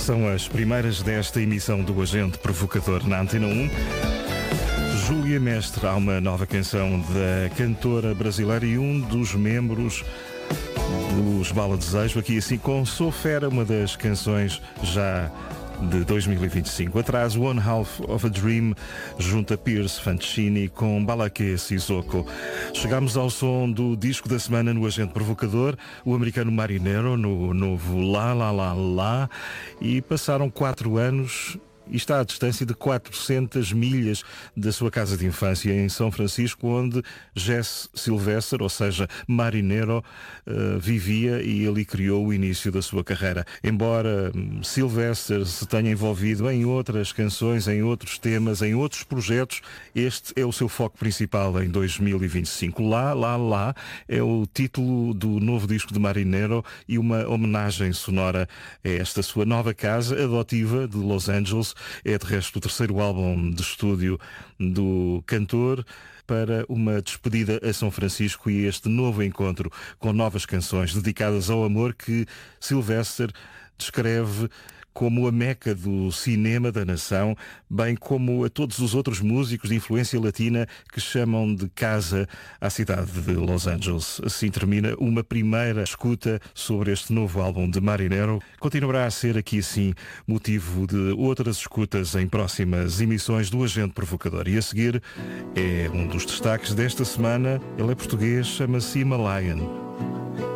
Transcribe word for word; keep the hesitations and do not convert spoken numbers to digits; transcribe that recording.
São as primeiras desta emissão do Agente Provocador na Antena um. Júlia Mestre, há uma nova canção da cantora brasileira e um dos membros dos Bala Desejo, aqui assim com Sou Fera, uma das canções já de dois mil e vinte e cinco. Atrás, One Half of a Dream, junto a Pierce Fancini com Balaké Sissoko. Chegámos ao som do disco da semana no Agente Provocador, o americano Marinero, no novo Lá, Lá, Lá, Lá, e passaram quatro anos... e está à distância de quatrocentas milhas da sua casa de infância em São Francisco, onde Jesse Sylvester, ou seja, Marinero, uh, vivia e ali criou o início da sua carreira. Embora um, Sylvester se tenha envolvido em outras canções, em outros temas, em outros projetos, este é o seu foco principal em dois mil e vinte e cinco. Lá, Lá, Lá é o título do novo disco de Marinero e uma homenagem sonora a esta sua nova casa adotiva de Los Angeles. É de resto o terceiro álbum de estúdio do cantor para uma despedida a São Francisco e este novo encontro com novas canções dedicadas ao amor que Sylvester descreve como a meca do cinema da nação, bem como a todos os outros músicos de influência latina que chamam de casa à cidade de Los Angeles. Assim termina uma primeira escuta sobre este novo álbum de Marinero. Continuará a ser aqui assim motivo de outras escutas em próximas emissões do Agente Provocador. E a seguir é um dos destaques desta semana. Ele é português, chama-se Himalayan.